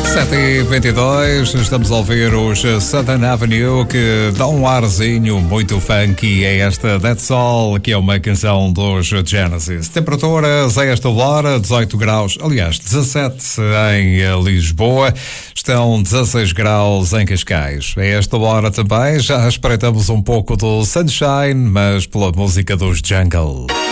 7h22, estamos a ouvir os Southern Avenue, que dá um arzinho muito funky. É esta That's All, que é uma canção dos Genesis. Temperaturas a esta hora, 18 graus, aliás, 17 em Lisboa, estão 16 graus em Cascais. A esta hora também já espreitamos um pouco do sunshine, mas pela música dos Jungle.